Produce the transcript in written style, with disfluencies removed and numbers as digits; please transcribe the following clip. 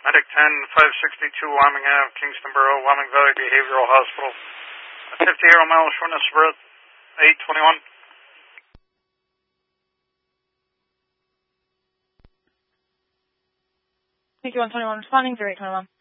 Medic 10-562 Wyoming Ave, Kingston Borough, Wyoming Valley Behavioral Hospital. 50 air mile shortness of breath, 821. Thank you, 121 responding, 0821.